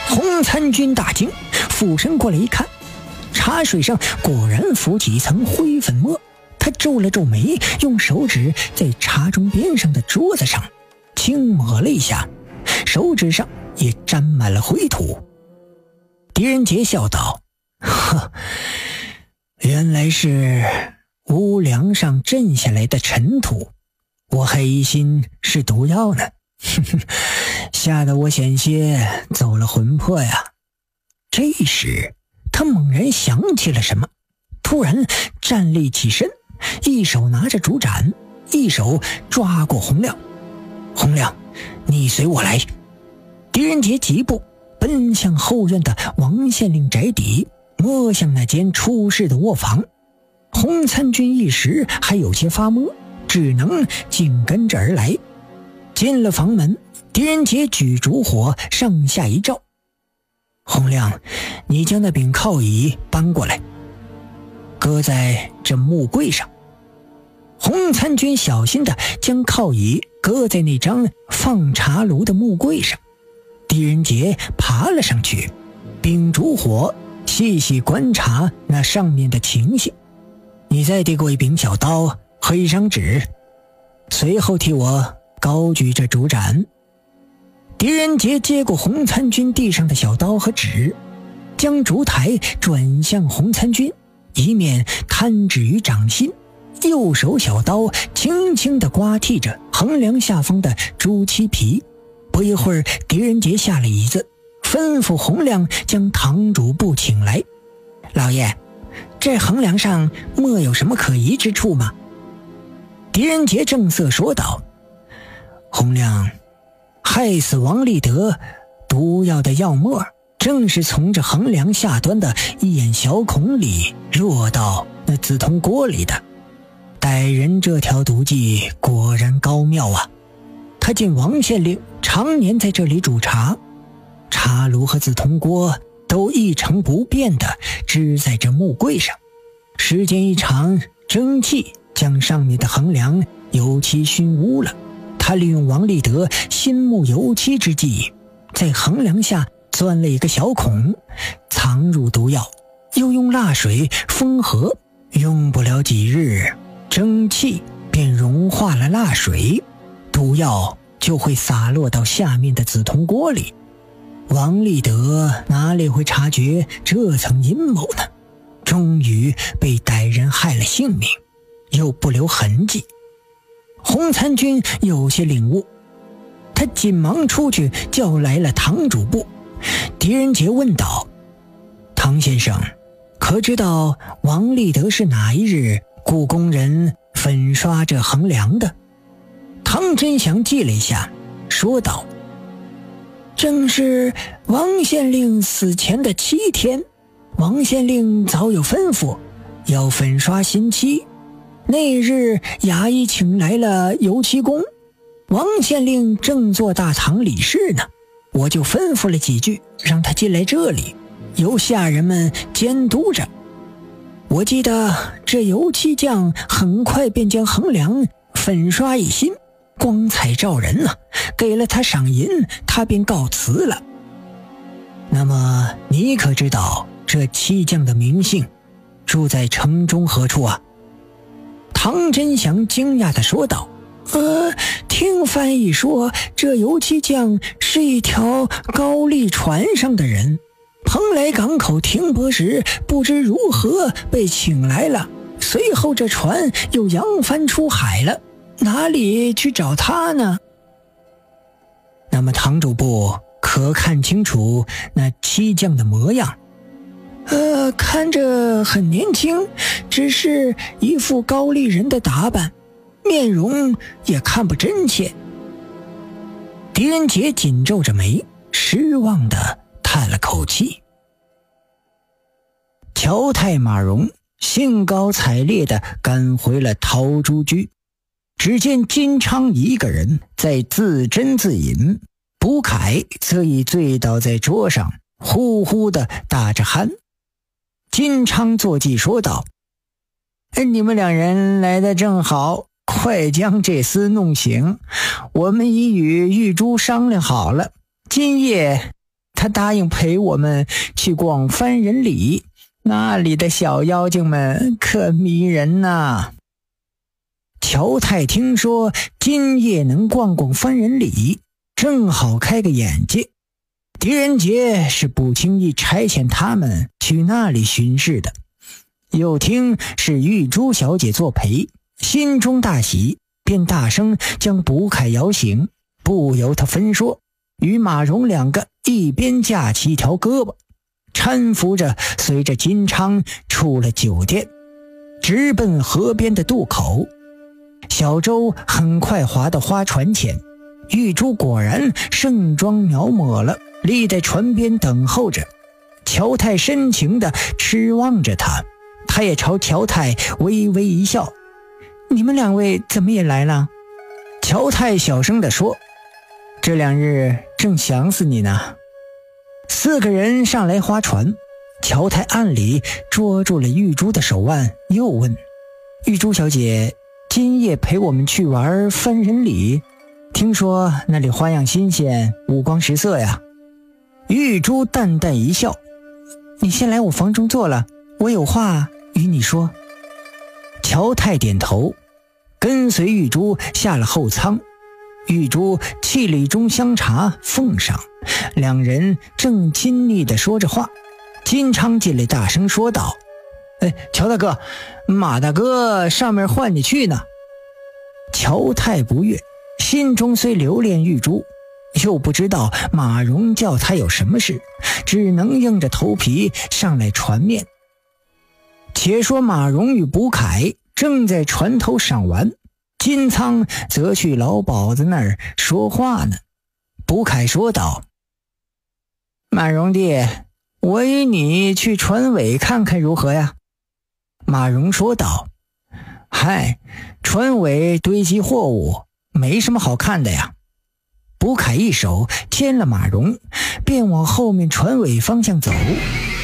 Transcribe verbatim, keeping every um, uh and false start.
洪参军大惊，俯身过来一看，茶水上果然浮起一层灰粉末。他皱了皱眉，用手指在茶盅边上的桌子上轻抹了一下，手指上也沾满了灰土。狄仁杰笑道：呵，原来是屋梁上震下来的尘土，我还疑心是毒药呢，吓得我险些走了魂魄呀。这时他猛然想起了什么，突然站立起身，一手拿着竹盏，一手抓过洪亮。洪亮，你随我来。狄仁杰疾步奔向后院的王县令宅邸，摸向那间出事的卧房。洪参军一时还有些发懵，只能紧跟着而来。进了房门，狄仁杰举烛火上下一照：洪亮，你将那柄靠椅搬过来，搁在这木柜上。洪参军小心地将靠椅搁在那张放茶炉的木柜上。狄仁杰爬了上去，秉烛火细细观察那上面的情形。你再递过一柄小刀和一张纸，随后替我高举着竹盏。狄仁杰接过洪参军地上的小刀和纸，将烛台转向洪参军，一面摊指于掌心，右手小刀轻轻地刮剔着横梁下方的朱漆皮。不一会儿，狄仁杰下了椅子，吩咐洪亮将堂主簿请来。老爷，这横梁上莫有什么可疑之处吗？狄仁杰正色说道：洪亮，害死王立德毒药的药末正是从这横梁下端的一眼小孔里落到那紫铜锅里的。歹人这条毒计果然高妙啊！他见王县令常年在这里煮茶，茶炉和紫铜锅都一成不变地支在这木柜上，时间一长，蒸汽将上面的横梁油漆熏污了。他利用王立德新木油漆之际，在横梁下钻了一个小孔，藏入毒药，又用蜡水封合，用不了几日，蒸汽便融化了蜡水，毒药就会洒落到下面的紫铜锅里。王立德哪里会察觉这层阴谋呢？终于被歹人害了性命，又不留痕迹。洪参军有些领悟，他紧忙出去叫来了堂主簿。狄仁杰问道：唐先生，可知道王立德是哪一日雇工人粉刷这横梁的？唐真祥记了一下，说道：正是王县令死前的七天，王县令早有吩咐要粉刷新漆。那日衙役请来了油漆工，王县令正坐大堂理事呢，我就吩咐了几句，让他进来这里，由下人们监督着。我记得这油漆匠很快便将横梁粉刷一新，光彩照人呢、啊，给了他赏银，他便告辞了。那么你可知道这漆匠的名姓，住在城中何处啊？唐真祥惊讶地说道：呃，听翻译说，这油漆匠是一条高丽船上的人，蓬莱港口停泊时不知如何被请来了，随后这船又扬帆出海了，哪里去找他呢？那么堂主簿可看清楚那漆匠的模样？呃，看着很年轻，只是一副高丽人的打扮，面容也看不真切。狄仁杰紧皱着眉，失望地叹了口气。乔太马荣兴高采烈地赶回了陶朱居，只见金昌一个人在自斟自饮，卜凯则已醉倒在桌上，呼呼地打着鼾。金昌坐骑说道：你们两人来得正好，快将这厮弄醒，我们已与玉珠商量好了，今夜他他答应陪我们去逛番人里，那里的小妖精们可迷人呐。乔太听说今夜能逛逛番人里，正好开个眼界。狄仁杰是不轻易差遣他们去那里巡视的，又听是玉珠小姐作陪，心中大喜，便大声将卜凯摇醒，不由他分说，与马蓉两个一边架起一条胳膊，搀扶着随着金昌出了酒店，直奔河边的渡口。小舟很快划到花船前，玉珠果然盛装描摹了，立在船边等候着。乔太深情地痴望着他，他也朝乔太微微一笑。你们两位怎么也来了？乔太小声地说，这两日正想死你呢。四个人上来划船，乔太暗里捉住了玉珠的手腕，又问，玉珠小姐，今夜陪我们去玩番人里，听说那里花样新鲜，五光十色呀。玉珠淡淡一笑，你先来我房中坐了，我有话与你说。乔太点头，跟随玉珠下了后舱。玉珠沏了一盅香茶奉上，两人正亲昵地说着话，金昌进来大声说道，哎，乔大哥，马大哥上面唤你去呢。乔太不悦，心中虽留恋玉珠，又不知道马蓉叫他有什么事，只能硬着头皮上来船面。且说马蓉与卜凯正在船头赏玩，金仓则去老鸨子那儿说话呢。卜凯说道，马蓉弟，我与你去船尾看看如何呀？马蓉说道，嗨，船尾堆积货物，没什么好看的呀。卜凯一手牵了马蓉，便往后面船尾方向走。